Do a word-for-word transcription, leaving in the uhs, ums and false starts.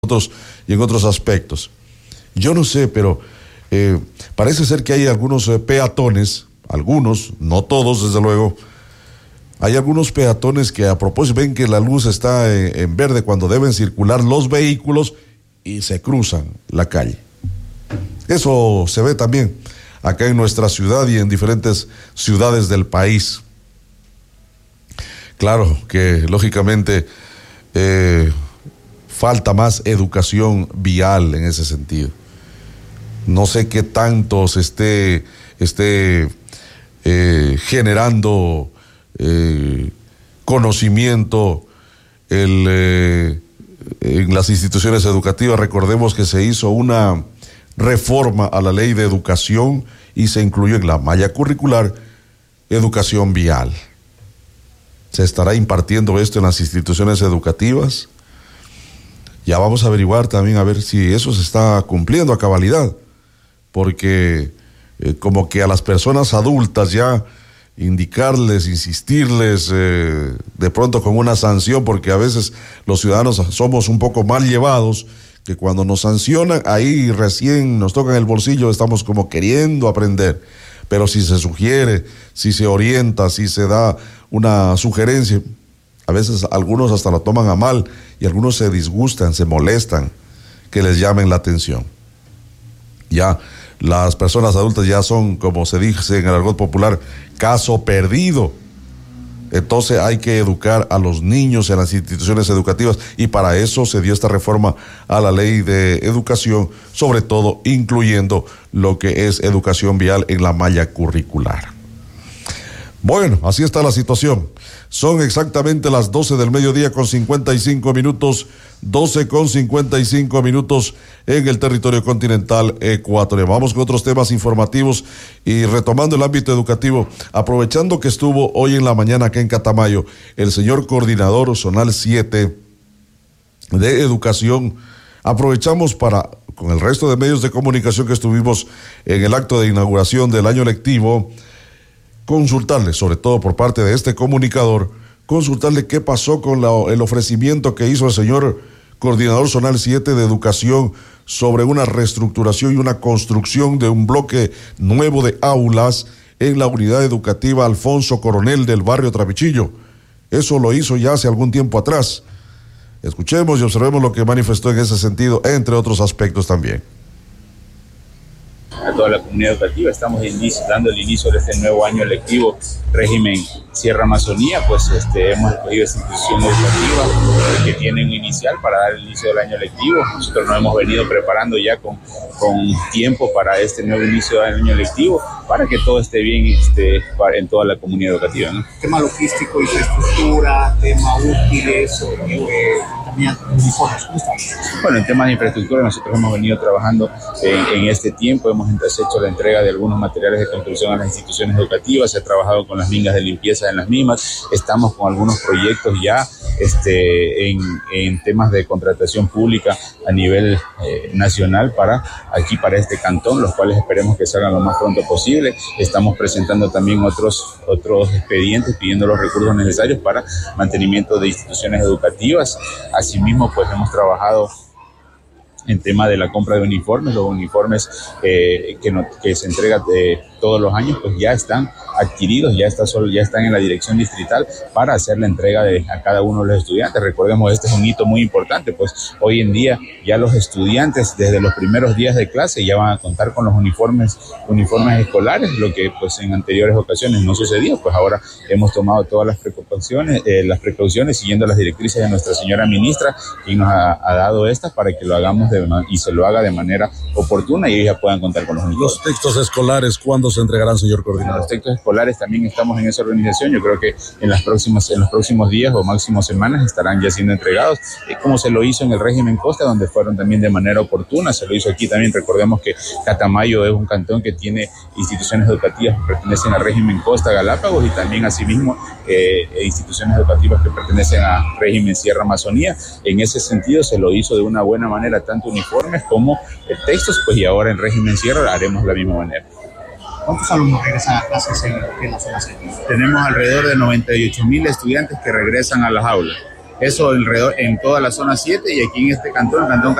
otros, y en otros aspectos. Yo no sé, pero eh, parece ser que hay algunos eh, peatones, algunos, no todos desde luego, hay algunos peatones que a propósito ven que la luz está en, en verde cuando deben circular los vehículos y se cruzan la calle. Eso se ve también acá en nuestra ciudad y en diferentes ciudades del país. Claro que lógicamente eh, falta más educación vial en ese sentido. No sé qué tanto se esté, esté eh, generando eh, conocimiento el, eh, en las instituciones educativas. Recordemos que se hizo una reforma a la ley de educación y se incluyó en la malla curricular educación vial. ¿Se estará impartiendo esto en las instituciones educativas? Ya vamos a averiguar también a ver si eso se está cumpliendo a cabalidad, porque eh, como que a las personas adultas ya indicarles, insistirles eh, de pronto con una sanción, porque a veces los ciudadanos somos un poco mal llevados, que cuando nos sancionan ahí recién nos tocan el bolsillo, estamos como queriendo aprender, pero si se sugiere, si se orienta, si se da una sugerencia, a veces algunos hasta lo toman a mal y algunos se disgustan, se molestan que les llamen la atención. Ya las personas adultas ya son, como se dice en el argot popular, caso perdido. Entonces hay que educar a los niños en las instituciones educativas y para eso se dio esta reforma a la ley de educación, sobre todo incluyendo lo que es educación vial en la malla curricular. Bueno, así está la situación. Son exactamente las doce del mediodía con cincuenta y cinco minutos, doce con cincuenta y cinco minutos en el territorio continental ecuatoriano. Vamos con otros temas informativos y retomando el ámbito educativo, aprovechando que estuvo hoy en la mañana acá en Catamayo el señor coordinador zonal siete de educación, aprovechamos para, con el resto de medios de comunicación que estuvimos en el acto de inauguración del año lectivo, consultarle, sobre todo por parte de este comunicador, consultarle qué pasó con la, el ofrecimiento que hizo el señor coordinador zonal siete de educación sobre una reestructuración y una construcción de un bloque nuevo de aulas en la unidad educativa Alfonso Coronel del barrio Trapichillo. Eso lo hizo ya hace algún tiempo atrás. Escuchemos y observemos lo que manifestó en ese sentido, entre otros aspectos también. A toda la comunidad educativa, estamos inicio, dando el inicio de este nuevo año lectivo, régimen Sierra Amazonía, pues este, hemos escogido esta institución educativa que tiene un inicial para dar el inicio del año lectivo. Nosotros nos hemos venido preparando ya con, con tiempo para este nuevo inicio del año lectivo, para que todo esté bien este, para, en toda la comunidad educativa, ¿no? Tema logístico, infraestructura, tema útiles, eh, también uniformes, ¿cómo estamos? Bueno, en temas de infraestructura nosotros hemos venido trabajando en, en este tiempo, hemos hecho la entrega de algunos materiales de construcción a las instituciones educativas, se ha trabajado con las mingas de limpieza en las mismas, estamos con algunos proyectos ya este, en, en temas de contratación pública a nivel eh, nacional para aquí, para este cantón, los cuales esperemos que salgan lo más pronto posible. Estamos presentando también otros, otros expedientes pidiendo los recursos necesarios para mantenimiento de instituciones educativas. Asimismo, pues hemos trabajado en tema de la compra de uniformes, los uniformes eh, que, no, que se entregan de todos los años, pues ya están adquiridos, ya, está solo, ya están en la dirección distrital para hacer la entrega de, a cada uno de los estudiantes. Recordemos, este es un hito muy importante, pues hoy en día ya los estudiantes desde los primeros días de clase ya van a contar con los uniformes, uniformes escolares, lo que pues en anteriores ocasiones no sucedió. Pues ahora hemos tomado todas las precauciones, eh, las precauciones siguiendo las directrices de nuestra señora ministra, quien nos ha, ha dado estas para que lo hagamos de, y se lo haga de manera oportuna y ellos ya puedan contar con los uniformes. Los textos escolares, ¿cuándo se entregarán, señor coordinador? Los textos escolares también estamos en esa organización. Yo creo que en las próximas, en los próximos días o máximo semanas estarán ya siendo entregados, eh, como se lo hizo en el régimen Costa, donde fueron también de manera oportuna. Se lo hizo aquí también. Recordemos que Catamayo es un cantón que tiene instituciones educativas que pertenecen al régimen Costa Galápagos y también asimismo eh, instituciones educativas que pertenecen al régimen Sierra Amazonía. En ese sentido se lo hizo de una buena manera, tanto uniformes como eh, textos, pues y ahora en régimen Sierra haremos la misma manera. ¿Cuántos alumnos regresan a clases en, en la zona centro? Tenemos alrededor de noventa y ocho mil estudiantes que regresan a las aulas. Eso alrededor, en toda la zona siete y aquí en este cantón, el cantón